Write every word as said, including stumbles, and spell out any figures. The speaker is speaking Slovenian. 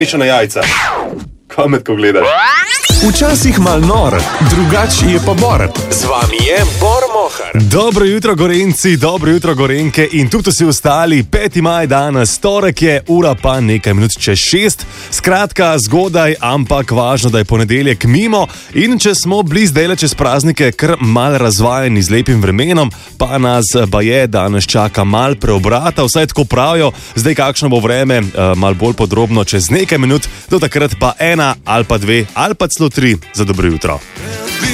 Mešana jajca. Komet, ko gledaš. Včasih mal nor, drugač je pa Bor. Z vami je Bor Mohar. Dobro jutro, Gorenci, dobro jutro, Gorenke in tudi vsi ostali. peti maj danes, torek je, ura pa nekaj minut čez šest. Skratka, zgodaj, ampak važno, da je ponedeljek mimo. In če smo bili zdajle čez praznike kar mal razvajeni z lepim vremenom, pa nas pa je danes čaka mal preobrata, vsaj tako pravijo. Zdaj kakšno bo vreme, mal bolj podrobno čez nekaj minut, do takrat pa ena ali pa dve ali pa celo tri za dobro jutro.